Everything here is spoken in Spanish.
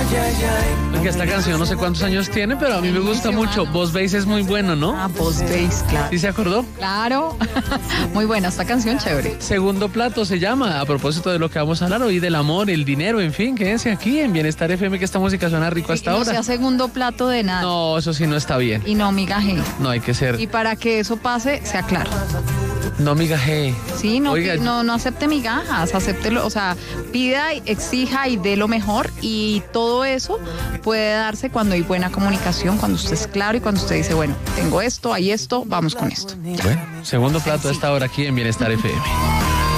Porque esta canción no sé cuántos años tiene, pero a mí me gusta mucho. Boss Bass es muy bueno, ¿no? Ah, Boss Bass, claro. ¿Sí se acordó? Claro. Muy buena esta canción, chévere. Segundo plato se llama, a propósito de lo que vamos a hablar hoy, del amor, el dinero, en fin, quédense aquí en Bienestar FM, que esta música suena rico hasta No ahora. sea segundo plato de nada. No, eso sí no está bien. Y no migaje. No hay que ser. Y para que eso pase, sea claro. No migaje. Sí, no, Oiga, no acepte migajas, acéptelo, o sea, pida, exija y dé lo mejor, y todo eso puede darse cuando hay buena comunicación, cuando usted es claro y cuando usted dice, bueno, tengo esto, hay esto, vamos con esto. Bueno, segundo plato a esta hora aquí en Bienestar FM.